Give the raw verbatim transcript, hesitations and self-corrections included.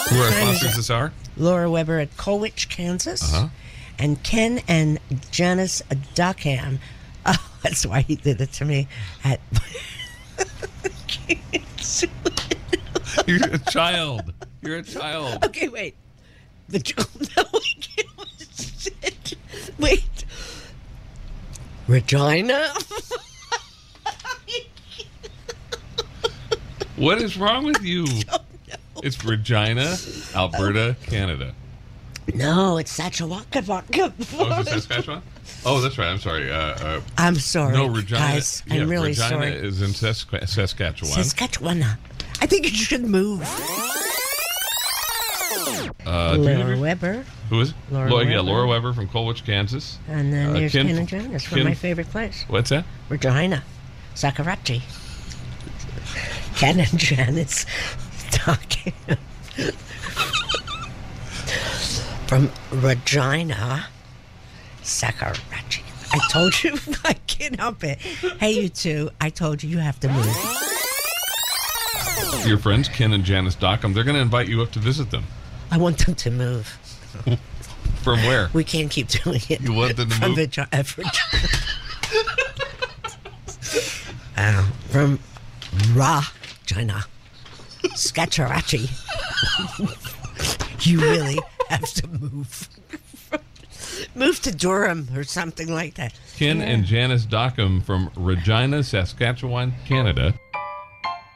Who are our sponsors this hour? Laura Weber at Colwich, Kansas. Uh-huh. And Ken and Janice Duckham. Oh, that's why he did it to me. At You're a child. You're a child. Okay, wait. The no, I can't. Wait. Regina? What is wrong with you? It's Regina, Alberta, Canada. No, it's Saskatchewan. Oh, is it Saskatchewan? Oh, that's right. I'm sorry. Uh, uh, I'm sorry, no, Regina. guys. Yeah, I'm really Regina sorry. is in Sask- Saskatchewan. Saskatchewan. I think you should move. Uh, do you Laura agree? Weber. Who is it? Laura Laura, yeah, Weber. Laura Weber from Colwich, Kansas. And then Uh, there's Ken- Ken, and Janice from Ken- my favorite place. What's that? Regina. Sakarachi. Ken and Janice talking from Regina, Sakarachi. I told you, I can't help it. Hey, you two, I told you you have to move. Your friends, Ken and Janice Dockham, they're going to invite you up to visit them. I want them to move. From where? We can't keep doing it. You want them to from move? Vagi- uh, Virginia. uh, from Regina, Scatcherachi. You really have to move. Move to Durham or something like that. Ken Yeah. and Janice Dockham from Regina, Saskatchewan, Canada.